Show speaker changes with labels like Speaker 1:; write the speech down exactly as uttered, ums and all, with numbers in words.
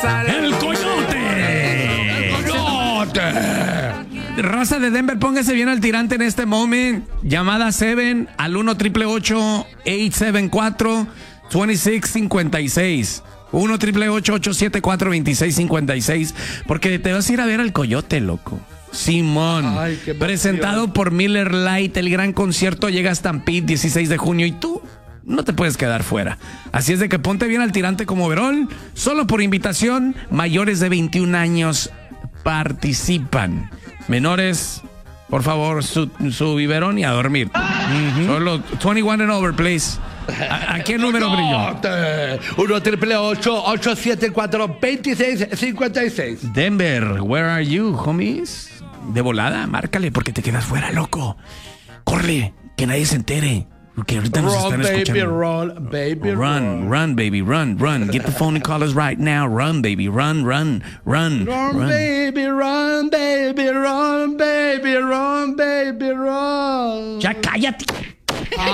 Speaker 1: ¡El coyote! ¡El coyote! Raza de Denver, póngase bien al tirante en este moment. Llamada siete al uno triple ocho, ocho siete cuatro, dos seis cinco seis. uno triple ocho, ocho siete cuatro, dos seis cinco seis. Porque te vas a ir a ver al coyote, loco. Simón. Ay, presentado por Miller Lite. El gran concierto llega a Stampede dieciséis de junio y tú no te puedes quedar fuera. Así es de que ponte bien al tirante como overol. Solo por invitación, mayores de veintiún años participan. Menores, por favor, su, su biberón y a dormir. Uh-huh. Solo veintiuno and over, please. ¿A, a qué número brilló?
Speaker 2: uno triple ocho, ocho siete cuatro, dos seis cinco seis.
Speaker 1: Denver, where are you, homies? De volada, márcale porque te quedas fuera, loco. Corre, que nadie se entere. Porque ahorita nos
Speaker 2: Run,
Speaker 1: están
Speaker 2: baby,
Speaker 1: escuchando.
Speaker 2: run, baby,
Speaker 1: Run,
Speaker 2: run.
Speaker 1: run, baby, run, run. Get the phone and call us right now. Run, baby, run, run, run.
Speaker 2: Run,
Speaker 1: run.
Speaker 2: baby, run, baby, run, baby, run, baby, run.
Speaker 1: Ya cállate.